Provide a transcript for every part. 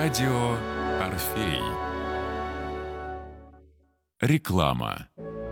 Радио Орфей. Реклама.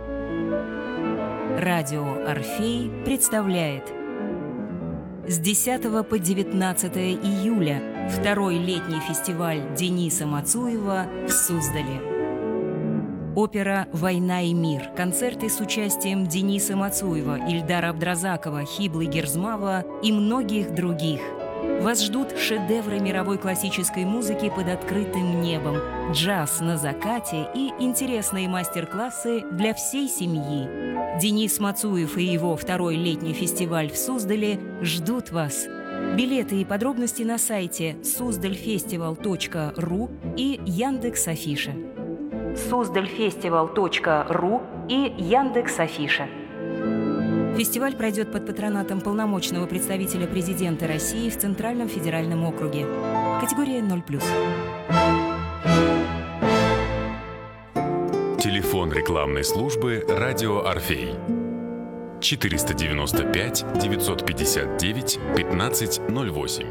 Радио Орфей представляет с 10 по 19 июля второй летний фестиваль Дениса Мацуева в Суздале. Опера «Война и мир», концерты с участием Дениса Мацуева, Ильдара Абдразакова, Хиблы Герзмава и многих других. Вас ждут шедевры мировой классической музыки под открытым небом, джаз на закате и интересные мастер-классы для всей семьи. Денис Мацуев и его второй летний фестиваль в Суздале ждут вас. Билеты и подробности на сайте suzdalfestival.ru и Яндекс.Афиша. suzdalfestival.ru и Яндекс.Афиша. Фестиваль пройдет под патронатом полномочного представителя президента России в Центральном федеральном округе. Категория 0+. Телефон рекламной службы «Радио Орфей». 495-959-1508.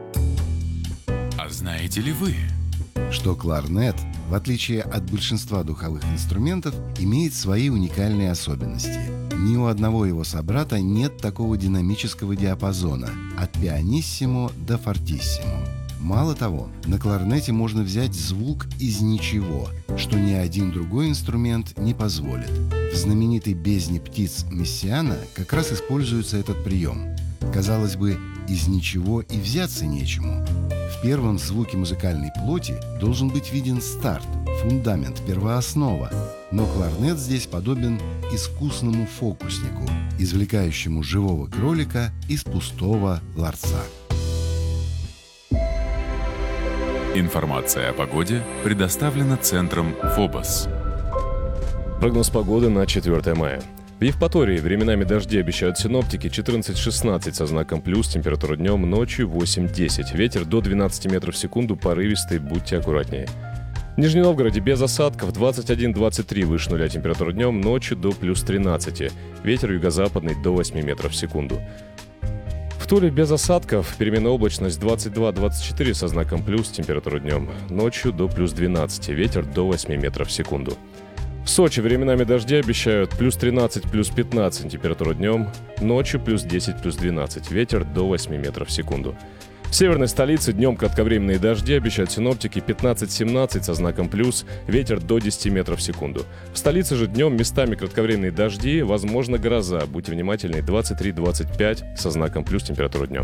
А знаете ли вы, что кларнет, в отличие от большинства духовых инструментов, имеет свои уникальные особенности? Ни у одного его собрата нет такого динамического диапазона от пианиссимо до фортиссимо. Мало того, на кларнете можно взять звук из ничего, что ни один другой инструмент не позволит. В знаменитой «Бездне птиц» Мессиана как раз используется этот прием. Казалось бы, из ничего и взяться нечему. В первом звуке музыкальной плоти должен быть виден старт, фундамент, первооснова. Но кларнет здесь подобен искусному фокуснику, извлекающему живого кролика из пустого ларца. информация о погоде предоставлена центром ФОБОС. Прогноз погоды на 4 мая. В Евпатории временами дожди обещают синоптики, 14-16 со знаком плюс, температура днем, ночью 8-10. Ветер до 12 метров в секунду, порывистый, будьте аккуратнее. В Нижнем Новгороде без осадков, 21-23 выше нуля, температура днем, ночью до плюс 13. Ветер юго-западный до 8 метров в секунду. В Туле без осадков, переменная облачность 22-24 со знаком плюс, температура днем, ночью до плюс 12, ветер до 8 метров в секунду. В Сочи временами дожди обещают плюс 13, плюс 15 температура днем, ночью плюс 10, плюс 12, ветер до 8 метров в секунду. В северной столице днем кратковременные дожди обещают синоптики 15-17 со знаком плюс, ветер до 10 метров в секунду. В столице же днем местами кратковременные дожди, возможно гроза, будьте внимательны, 23-25 со знаком плюс, температура днем.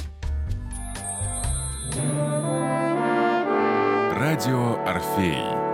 Радио Орфей.